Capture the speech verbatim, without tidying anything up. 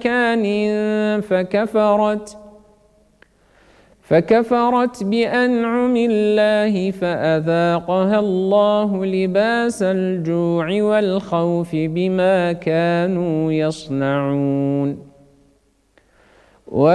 مكان فكفرت فكفرت بأنعم الله فأذاقها الله لباس الجوع والخوف بما كانوا يصنعون